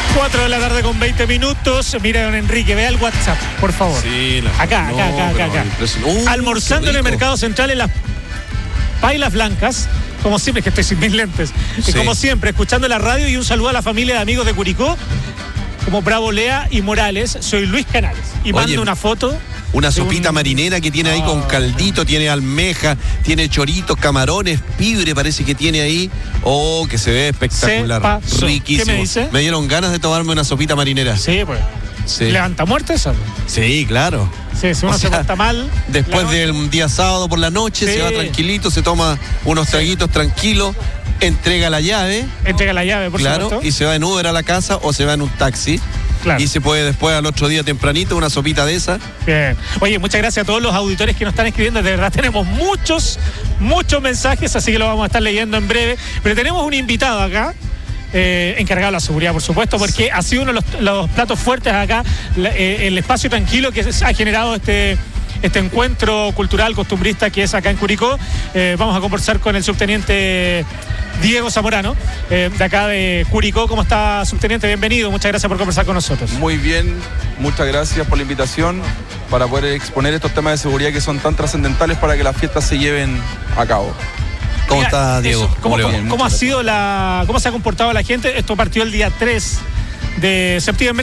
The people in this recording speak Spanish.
4 de la tarde con 20 minutos. Mira, don Enrique, vea el WhatsApp, por favor. Sí, acá. Almorzando en el Mercado Central en las Pailas Blancas. Como siempre, es que estoy sin mis lentes. Sí. Como siempre, escuchando la radio, y un saludo a la familia de amigos de Curicó, como Bravo Lea y Morales. Soy Luis Canales. Y mando una foto. Una sopita marinera que tiene ahí con caldito, tiene almeja, tiene choritos, camarones, pibre parece que tiene ahí. Oh, que se ve espectacular. Riquísimo. ¿Qué me dice? Me dieron ganas de tomarme una sopita marinera. Sí, pues. Sí. ¿Levanta muerte eso? Sí, claro. Sí, si uno se porta mal. Después del día sábado por la noche, se va tranquilito, se toma unos traguitos tranquilos, entrega la llave. Entrega la llave, por supuesto. Y se va en Uber a la casa o se va en un taxi. Claro. Y se puede después al otro día tempranito una sopita de esa. Bien. Oye, muchas gracias a todos los auditores que nos están escribiendo. De verdad tenemos muchos mensajes, así que lo vamos a estar leyendo en breve. Pero tenemos un invitado acá, encargado de la seguridad, por supuesto, porque ha sido uno de los platos fuertes acá, el espacio tranquilo que ha generado este encuentro cultural costumbrista que es acá en Curicó. Vamos a conversar con el subteniente Diego Zamorano, de acá de Curicó. ¿Cómo está, subteniente? Bienvenido, muchas gracias por conversar con nosotros. Muy bien, muchas gracias por la invitación para poder exponer estos temas de seguridad que son tan trascendentales para que las fiestas se lleven a cabo. ¿Cómo está, Diego? ¿Cómo se ha comportado la gente? Esto partió el día 3 de septiembre.